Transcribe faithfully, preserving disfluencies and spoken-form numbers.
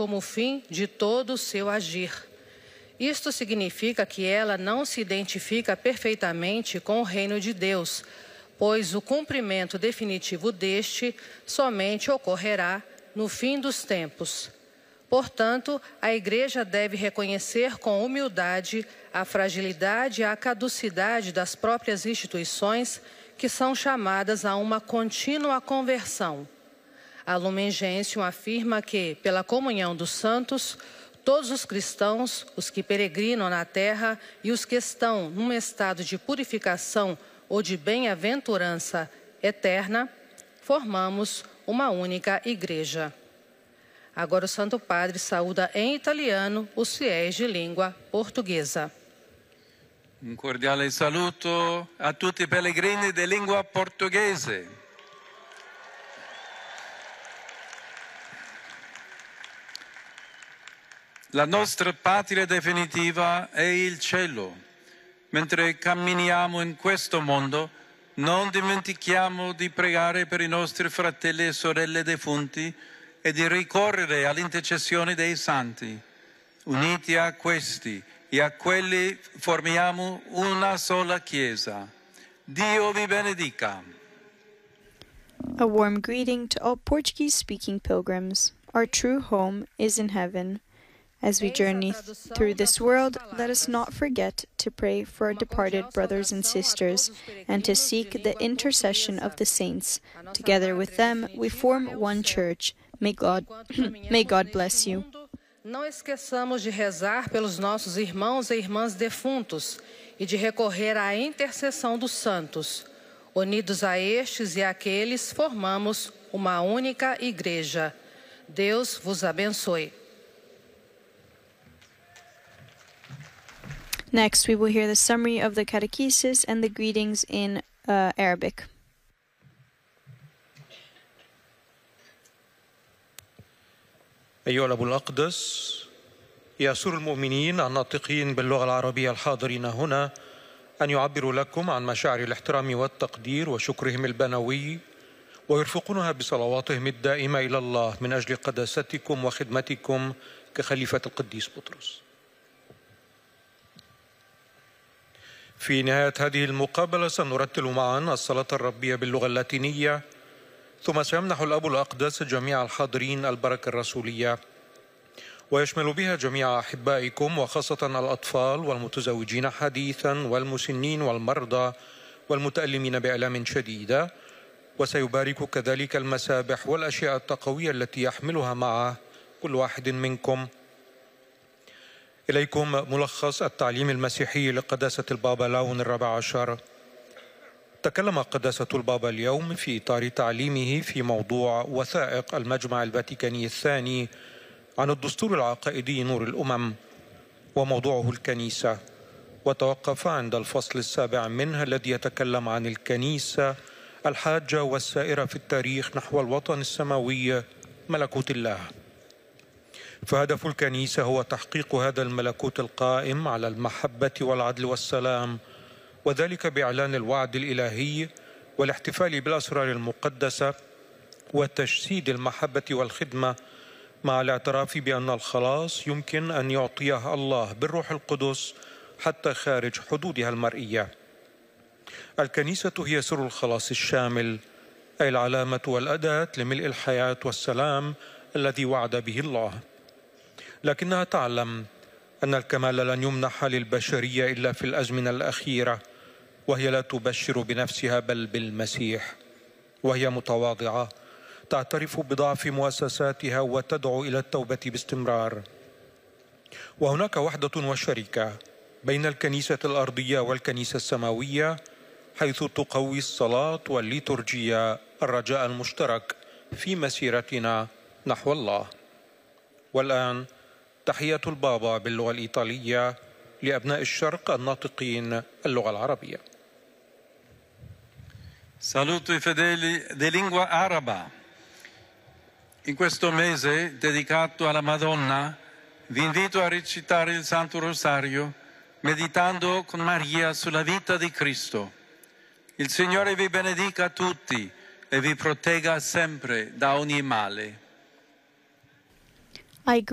como o fim de todo o seu agir. Isto significa que ela não se identifica perfeitamente com o reino de Deus, pois o cumprimento definitivo deste somente ocorrerá no fim dos tempos. Portanto, a Igreja deve reconhecer com humildade a fragilidade e a caducidade das próprias instituições que são chamadas a uma contínua conversão. A Lumen Gentium afirma que, pela comunhão dos santos, todos os cristãos, os que peregrinam na terra e os que estão num estado de purificação ou de bem-aventurança eterna, formamos uma única igreja. Agora o Santo Padre saúda em italiano os fiéis de língua portuguesa. Un cordiale saluto a tutti i pellegrini di lingua portoghese. La nostra patria definitiva è il cielo. Mentre camminiamo in questo mondo, non dimentichiamo di pregare per i nostri fratelli e sorelle defunti e di ricorrere all'intercessione dei santi. Uniti a questi e a quelli formiamo una sola Chiesa. Dio vi benedica. A warm greeting to all Portuguese-speaking pilgrims. Our true home is in heaven. As we journey through this world, let us not forget to pray for our departed brothers and sisters and to seek the intercession of the saints. Together with them, we form one church. May God, may God bless you. Não esqueçamos de rezar pelos nossos irmãos e irmãs defuntos e de recorrer à intercessão dos santos. Unidos a estes e àqueles, formamos uma única igreja. Deus vos abençoe. Next, we will hear the summary of the catechesis and the greetings in uh, Arabic. أيها الأب الأقدس، يسر المؤمنين الناطقين باللغة العربية الحاضرين هنا أن يعبروا لكم عن مشاعر الاحترام والتقدير وشكرهم البنوي ويرفقونها بصلواتهم الدائمة إلى الله من أجل قداستكم وخدمتكم كخليفة القديس بطرس. في نهاية هذه المقابلة سنرتل معا الصلاة الربية باللغة اللاتينية، ثم سيمنح الأب الأقدس جميع الحاضرين البركة الرسولية، ويشمل بها جميع أحبائكم وخاصة الأطفال والمتزوجين حديثا والمسنين والمرضى والمتألمين بآلام شديدة، وسيبارك كذلك المسابح والأشياء التقوية التي يحملها معه كل واحد منكم. إليكم ملخص التعليم المسيحي لقداسة البابا لاون الرابع عشر. تكلم قداسة البابا اليوم في إطار تعليمه في موضوع وثائق المجمع الفاتيكاني الثاني عن الدستور العقائدي نور الأمم وموضوعه الكنيسة، وتوقف عند الفصل السابع منه الذي يتكلم عن الكنيسة الحاجة والسائرة في التاريخ نحو الوطن السماوي ملكوت الله. فهدف الكنيسة هو تحقيق هذا الملكوت القائم على المحبة والعدل والسلام، وذلك بإعلان الوعد الإلهي والاحتفال بالأسرار المقدسة وتجسيد المحبة والخدمة، مع الاعتراف بأن الخلاص يمكن أن يعطيه الله بالروح القدس حتى خارج حدودها المرئية. الكنيسة هي سر الخلاص الشامل، أي العلامة والأداة لملء الحياة والسلام الذي وعد به الله. لكنها تعلم أن الكمال لن يمنح للبشرية إلا في الأزمنة الأخيرة، وهي لا تبشر بنفسها بل بالمسيح، وهي متواضعة تعترف بضعف مؤسساتها وتدعو إلى التوبة باستمرار. وهناك وحدة وشركة بين الكنيسة الأرضية والكنيسة السماوية، حيث تقوي الصلاة والليتورجية الرجاء المشترك في مسيرتنا نحو الله. والآن تحية البابا باللغة الإيطالية لأبناء الشرق الناطقين اللغة العربية. Saluto i fedeli di lingua araba. In questo mese dedicato alla Madonna vi invito a recitare il Santo Rosario meditando con Maria sulla vita di Cristo. Il Signore vi benedica tutti e vi protegga sempre da ogni male. I